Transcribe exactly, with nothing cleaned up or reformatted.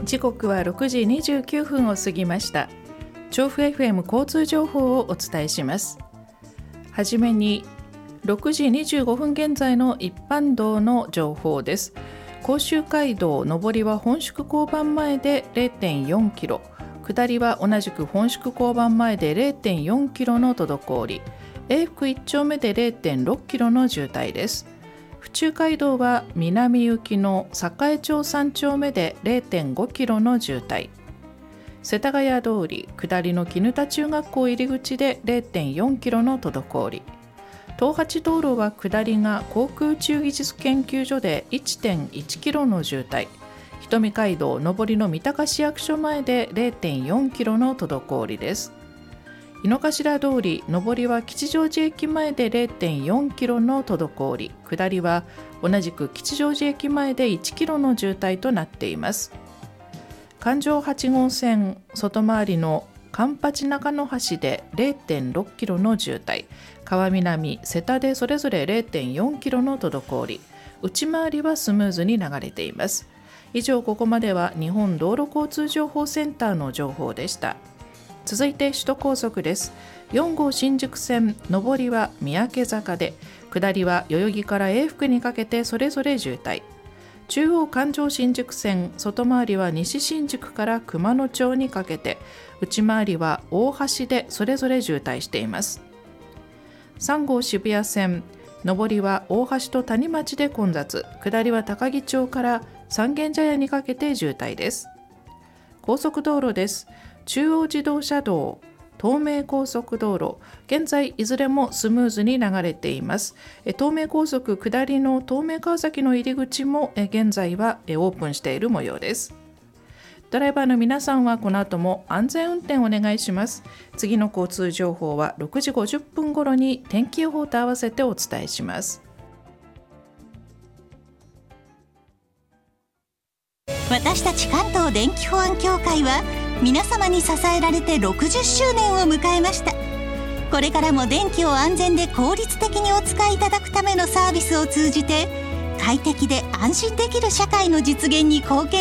時刻はろくじにじゅうきゅうふんを過ぎました。調布 エフエム 交通情報をお伝えします。はじめにろくじにじゅうごふん現在の一般道の情報です。甲州街道上りは本宿交番前で れいてんよんキロ、下りは同じく本宿交番前で れいてんよんキロの滞り、永福いち丁目で れいてんろっキロの渋滞です。府中街道は南行きの栄町さん丁目で れいてんごキロの渋滞、世田谷通り下りの絹田中学校入り口で れいてんよんキロの滞り、東八道路は下りが航空宇宙技術研究所で いってんいちキロの渋滞、瞳街道上りの三鷹市役所前で れいてんよんキロの滞りです。井の頭通り上りは吉祥寺駅前で れいてんよんキロの滞り、下りは同じく吉祥寺駅前でいちキロの渋滞となっています。環状はち号線外回りの環八中野橋で れいてんろっキロの渋滞、川南瀬田でそれぞれ れいてんよんキロの滞り、内回りはスムーズに流れています。以上、ここまでは日本道路交通情報センターの情報でした。続いて首都高速です。よん号新宿線上りは三宅坂で、下りは代々木から永福にかけてそれぞれ渋滞、中央環状新宿線外回りは西新宿から熊野町にかけて、内回りは大橋でそれぞれ渋滞しています。さん号渋谷線上りは大橋と谷町で混雑、下りは高木町から三軒茶屋にかけて渋滞です。高速道路です。中央自動車道東名高速道路、現在いずれもスムーズに流れています。東名高速下りの東名川崎の入り口も現在はオープンしている模様です。ドライバーの皆さんはこの後も安全運転お願いします。次の交通情報はろくじごじゅっぷん頃に天気予報と合わせてお伝えします。 私たち関東電気保安協会は皆様に支えられてろくじゅっしゅうねんを迎えました。これからも電気を安全で効率的にお使いいただくためのサービスを通じて、快適で安心できる社会の実現に貢献